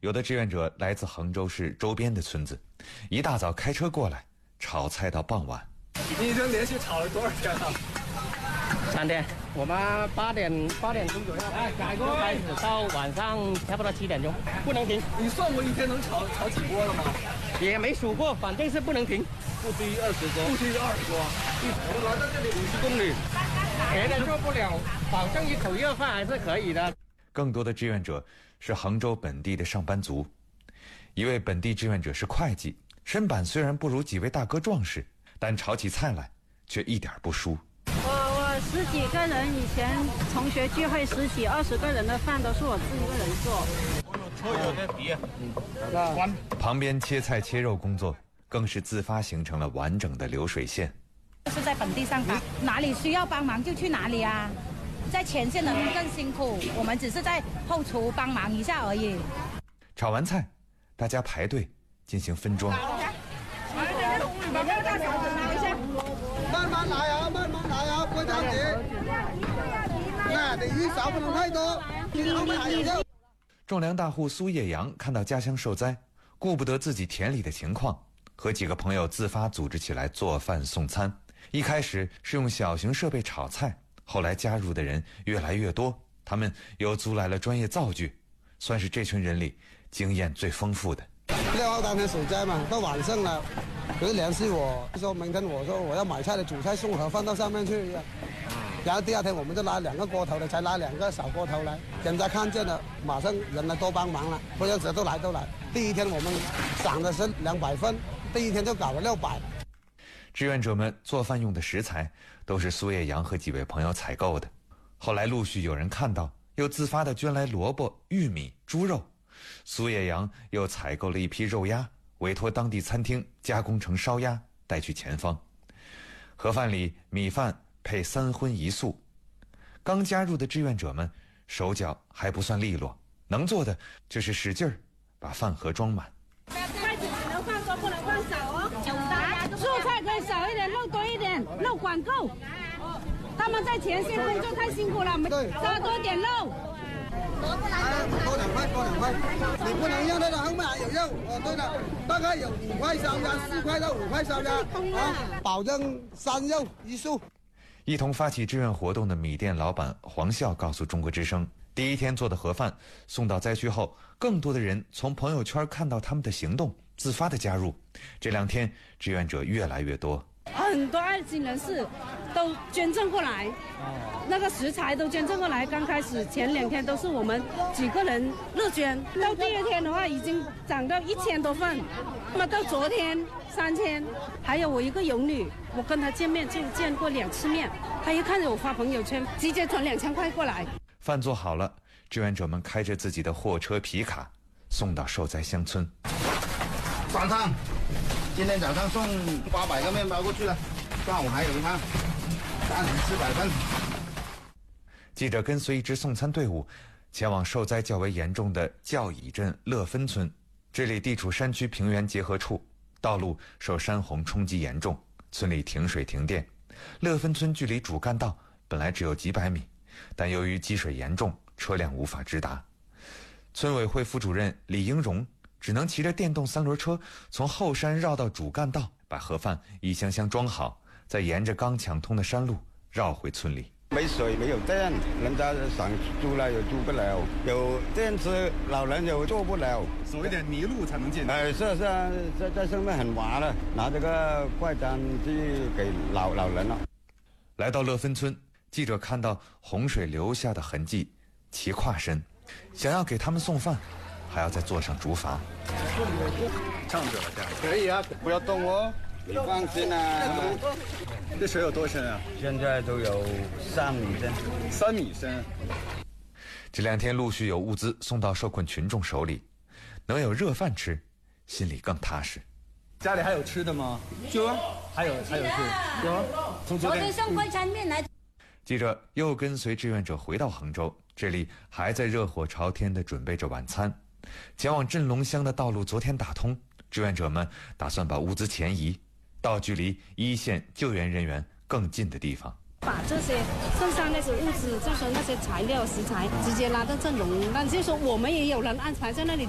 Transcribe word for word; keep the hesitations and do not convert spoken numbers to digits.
有的志愿者来自杭州市周边的村子，一大早开车过来，炒菜到傍晚。 你已经连续炒了多少天了？ 三天。我们八点八点钟左右就开始，到晚上差不多七点钟，不能停。 你算过一天能炒炒几锅了吗？ 也没数过，反正是不能停， 不低于二十锅，不低于二十锅。我们来到这里五十公里， 别的做不了，保证一口热饭还是可以的。 更多的志愿者是杭州本地的上班族。一位本地志愿者是会计，身板虽然不如几位大哥壮实，但炒起菜来却一点不输。 我我十几个人，以前同学聚会十几二十个人的饭都是我自己一个人做。 我有车有的底， 嗯，好的。 旁边切菜切肉工作更是自发形成了完整的流水线。 是在本地上班，哪里需要帮忙就去哪里啊。在前线的人更辛苦，我们只是在后厨帮忙一下而已。 炒完菜，大家排队进行分装。 慢慢来啊，慢慢来啊，不着急。那你鱼少不能太多，今后面还有肉。 种粮大户苏叶阳看到家乡受灾，顾不得自己田里的情况，和几个朋友自发组织起来做饭送餐。一开始是用小型设备炒菜，后来加入的人越来越多，他们又租来了专业灶具，算是这群人里经验最丰富的。 六号当天水灾嘛，到晚上了，有人联系我说明天我说我要买菜的煮菜送盒饭到上面去，然后第二天我们就拉两个锅头的，才拉两个小锅头来，人家看见了，马上人来都帮忙了，所有者都来都来。第一天我们想的是两百份，第一天就搞了六百。 志愿者们做饭用的食材都是苏叶阳和几位朋友采购的，后来陆续有人看到，又自发地捐来萝卜、玉米、猪肉。苏叶阳又采购了一批肉鸭，委托当地餐厅加工成烧鸭，带去前方。盒饭里米饭配三荤一素。刚加入的志愿者们手脚还不算利落，能做的就是使劲儿把饭盒装满。 筷子只能放多，不能放少哦。蔬菜可以少一点，肉多一点，肉管够。他们在前线工作太辛苦了，加多点肉。 多两块，多两块，你不能让它的后面还有肉。哦，对了，大概有五块烧鸭，四块到五块烧鸭，啊，保证三肉一素。 一同发起志愿活动的米店老板黄笑告诉中国之声，第一天做的盒饭送到灾区后，更多的人从朋友圈看到他们的行动，自发的加入。这两天志愿者越来越多， 很多爱心人士都捐赠过来，那个食材都捐赠过来。刚开始前两天都是我们几个人热捐，到第二天的话已经涨到一千多份，那么到昨天三千。还有我一个养女，我跟她见面就见过两次面，她一看着我发朋友圈，直接转两千块过来。 饭做好了，志愿者们开着自己的货车皮卡送到受灾乡村。 早上，今天早上送八百个面包过去了，上午还有一趟，三千四百份。 记者跟随一支送餐队伍，前往受灾较为严重的教乙镇乐芬村。这里地处山区平原结合处，道路受山洪冲击严重，村里停水停电。乐芬村距离主干道本来只有几百米，但由于积水严重，车辆无法直达。村委会副主任李英荣只能骑着电动三轮车从后山绕到主干道，把盒饭一箱箱装好，再沿着刚抢通的山路绕回村里。 没水没有电，人家想租了又租不了，有电车老人又坐不了， 走一点泥路才能进。 哎，是啊是啊，在在上面很滑了，拿这个怪单去给老老人了。 来到乐芬村，记者看到洪水留下的痕迹，齐跨身，想要给他们送饭，还要再坐上竹筏。 唱着了，这样可以啊，不要动哦，你放心啊。 这水有多深啊？ 现在都有三米深。 三米深。 这两天陆续有物资送到受困群众手里，能有热饭吃，心里更踏实。 家里还有吃的吗？ 有啊， 还有还有吃，有啊。从昨天送快餐面来。 记者又跟随志愿者回到杭州，这里还在热火朝天地准备着晚餐。前往镇龙乡的道路昨天打通，志愿者们打算把物资前移到距离一线救援人员更近的地方， 把这些剩下那些物资，就是那些材料食材，直接拉到镇龙，那就是说我们也有人安排在那里。